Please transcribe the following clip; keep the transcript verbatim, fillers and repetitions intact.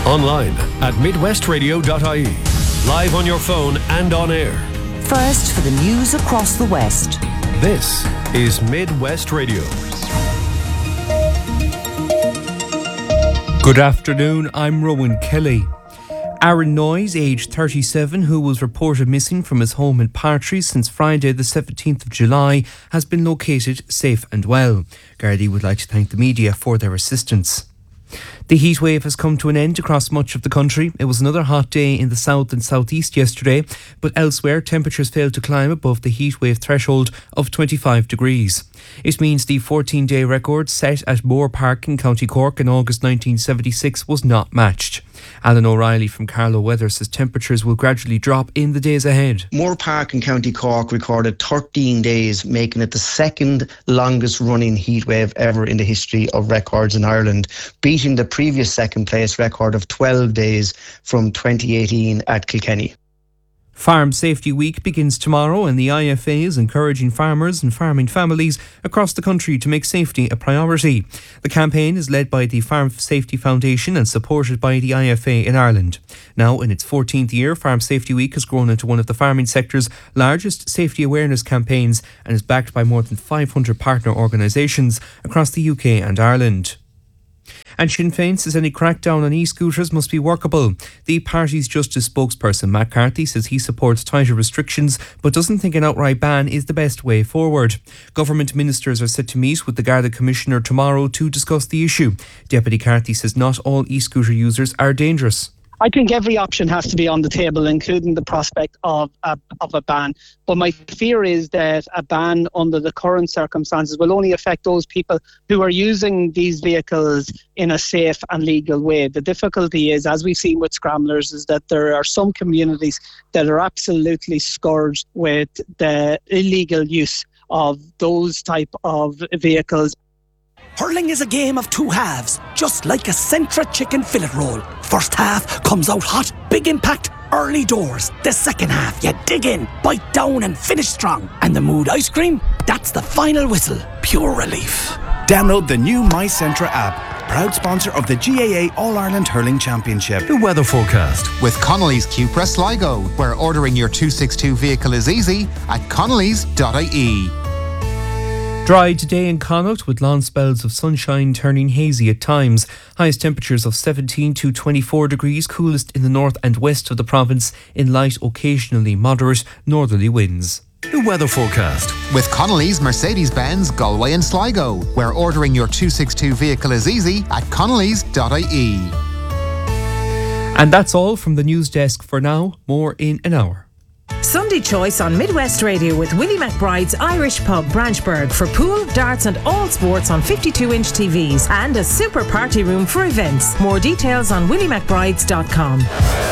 Online at midwest radio dot I E. Live on your phone and on air. First for the news across the West. This is Midwest Radio. Good afternoon, I'm Rowan Kelly. Aaron Noyes, aged thirty-seven, who was reported missing from his home in Partry since Friday the seventeenth of July, has been located safe and well. Gardaí would like to thank the media for their assistance. The heat wave has come to an end across much of the country. It was another hot day in the south and southeast yesterday, but elsewhere temperatures failed to climb above the heat wave threshold of twenty-five degrees. It means the fourteen-day record set at Moore Park in County Cork in August nineteen seventy-six was not matched. Alan O'Reilly from Carlow Weather says temperatures will gradually drop in the days ahead. Moore Park in County Cork recorded thirteen days, making it the second longest running heatwave ever in the history of records in Ireland, beating the previous second place record of twelve days from twenty eighteen at Kilkenny. Farm Safety Week begins tomorrow, and the I F A is encouraging farmers and farming families across the country to make safety a priority. The campaign is led by the Farm Safety Foundation and supported by the I F A in Ireland. Now, in its fourteenth year, Farm Safety Week has grown into one of the farming sector's largest safety awareness campaigns and is backed by more than five hundred partner organisations across the U K and Ireland. And Sinn Féin says any crackdown on e-scooters must be workable. The party's Justice spokesperson Matt Carthy says he supports tighter restrictions but doesn't think an outright ban is the best way forward. Government ministers are set to meet with the Garda Commissioner tomorrow to discuss the issue. Deputy Carthy says not all e-scooter users are dangerous. I think every option has to be on the table, including the prospect of a, of a ban. But my fear is that a ban under the current circumstances will only affect those people who are using these vehicles in a safe and legal way. The difficulty is, as we've seen with scramblers, is that there are some communities that are absolutely scourged with the illegal use of those type of vehicles. Hurling is a game of two halves, just like a Centra chicken fillet roll. First half comes out hot, big impact, early doors. The second half, you dig in, bite down and finish strong. And the Mood ice cream, that's the final whistle. Pure relief. Download the new My Centra app, proud sponsor of the G A A All-Ireland Hurling Championship. The weather forecast with Connolly's Cupra Sligo, where ordering your two sixty-two vehicle is easy at connellys dot I E. Dry today in Connaught with long spells of sunshine turning hazy at times. Highest temperatures of seventeen to twenty-four degrees, coolest in the north and west of the province in light, occasionally moderate northerly winds. The weather forecast with Connolly's Mercedes-Benz Galway and Sligo, where ordering your two sixty-two vehicle is easy at connellys dot I E. And that's all from the news desk for now. More in an hour. Sunday Choice on Midwest Radio with Willie McBride's Irish Pub, Branchburg, for pool, darts and all sports on fifty-two inch T Vs and a super party room for events. More details on willie mcbrides dot com.